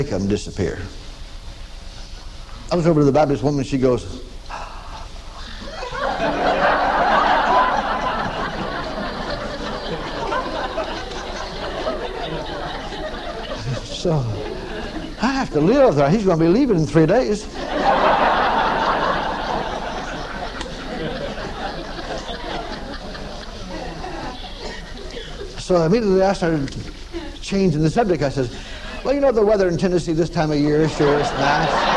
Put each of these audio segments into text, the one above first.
them disappear. I was over to the Baptist woman, she goes, so I have to live there. He's going to be leaving in 3 days. So immediately I started changing the subject. I said, well, you know the weather in Tennessee this time of year sure is nice.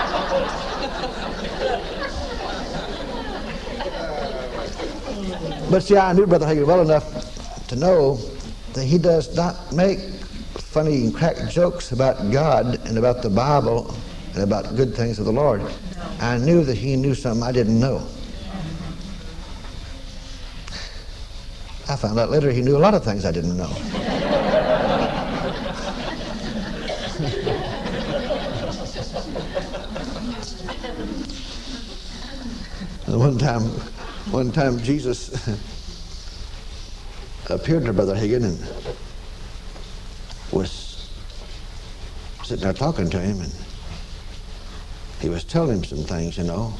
But see, I knew Brother Hagin well enough to know that he does not make funny and crack jokes about God and about the Bible and about good things of the Lord. I knew that he knew something I didn't know. I found out later he knew a lot of things I didn't know. One time Jesus appeared to Brother Hagin and was sitting there talking to him, and he was telling him some things, you know.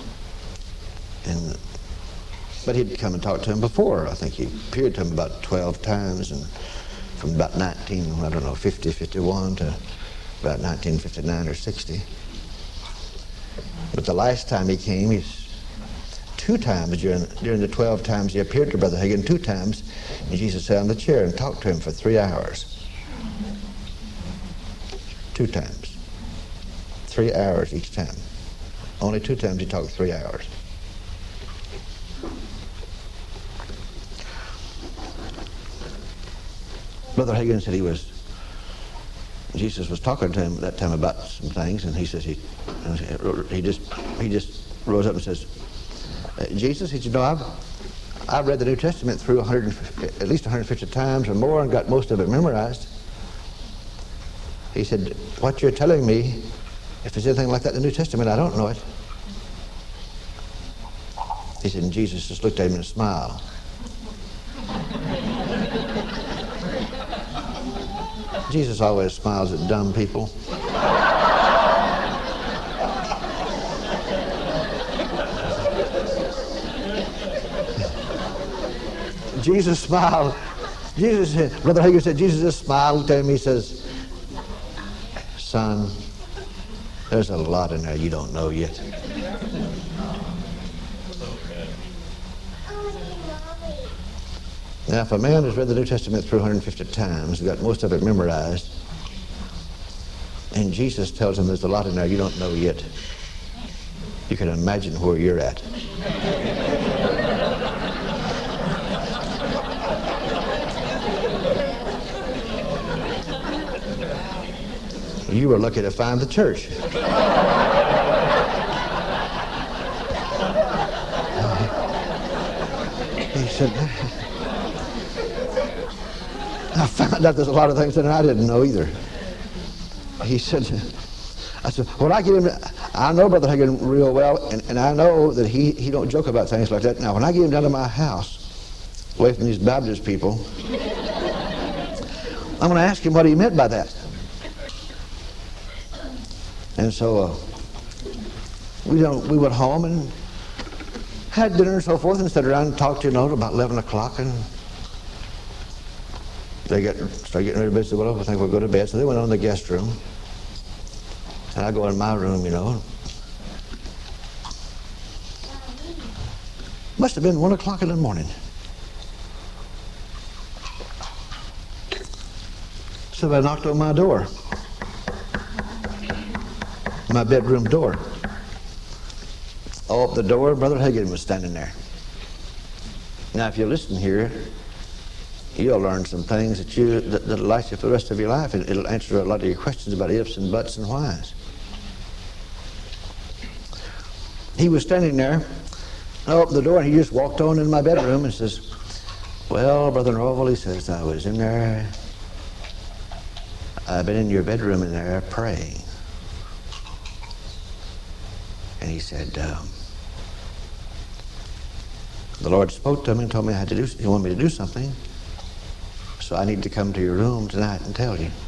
But he'd come and talk to him before. I think he appeared to him about 12 times, and from about 50, 51 to about 1959 or 60. But the last time he came, he's 2 times during the 12 times he appeared to Brother Hagin, 2 times, and Jesus sat on the chair and talked to him for 3 hours. 2 times. 3 hours each time. Only 2 times he talked 3 hours. Brother Hagin said Jesus was talking to him at that time about some things, and he says he just rose up and says, Jesus, he said, you know, I've read the New Testament through at least 150 times or more and got most of it memorized. He said, what you're telling me, if there's anything like that in the New Testament, I don't know it. He said, and Jesus just looked at him and smiled. Jesus always smiles at dumb people. Jesus smiled. Brother Hagin said, Jesus just smiled, looked at him, he says, son, there's a lot in there you don't know yet. Now, if a man has read the New Testament through 150 times, got most of it memorized, and Jesus tells him there's a lot in there you don't know yet, you can imagine where you're at. You were lucky to find the church. He said, I found out there's a lot of things that I didn't know either. He said, I said, when I get him, I know Brother Hagin real well, and I know that he don't joke about things like that. Now, when I get him down to my house, away from these Baptist people, I'm going to ask him what he meant by that. And so we went home and had dinner and so forth, and sat around and talked, you know, about 11 o'clock, and they started getting ready to bed. So, well, I think we'll go to bed. So they went on in the guest room, and I go in my room, you know. Must have been 1 o'clock in the morning. So I knocked on my door, my bedroom door. I opened the door, Brother Hagin was standing there. Now, if you listen here, you'll learn some things that'll last you for the rest of your life. It'll answer a lot of your questions about ifs and buts and whys. He was standing there. I opened the door, and he just walked on in my bedroom and says, well, Brother Norval, he says, I was in there. I've been in your bedroom in there praying. And he said, the Lord spoke to me and told me he wanted me to do something. So I need to come to your room tonight and tell you.